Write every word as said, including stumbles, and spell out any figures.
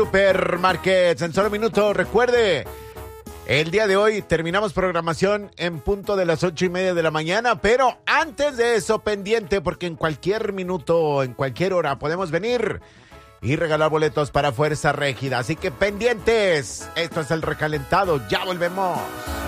Supermarkets, en solo minutos, recuerde, el día de hoy terminamos programación en punto de las ocho y media de la mañana, pero antes de eso, pendiente, porque en cualquier minuto, en cualquier hora podemos venir y regalar boletos para Fuerza Régida, así que pendientes, esto es el recalentado, ya volvemos.